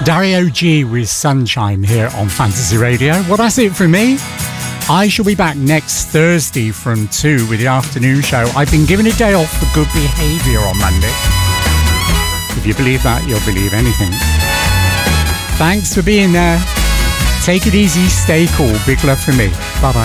Dario G with Sunshine here on Fantasy Radio. Well, that's it from me. I shall be back next Thursday from 2 with the afternoon show. I've been given a day off for good behaviour on Monday. If you believe that, you'll believe anything. Thanks for being there. Take it easy, stay cool. Big love from me. Bye-bye.